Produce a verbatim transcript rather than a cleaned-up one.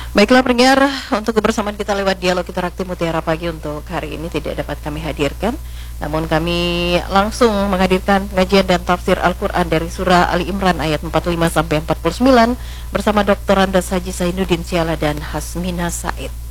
Baiklah pendengar, untuk kebersamaan kita lewat dialog interaktif Mutiara Pagi untuk hari ini tidak dapat kami hadirkan. Namun kami langsung menghadirkan pengajian dan tafsir Al-Quran dari surah Ali Imran ayat empat puluh lima sampai empat puluh sembilan bersama Doktor Andes Haji Zainuddin Siala dan Hasmina Said.